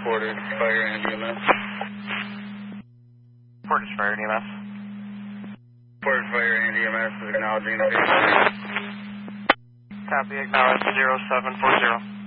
Portage Fire and EMS. Portage Fire and EMS. Portage Fire and EMS is acknowledging the vehicle. Copy, acknowledge 0740.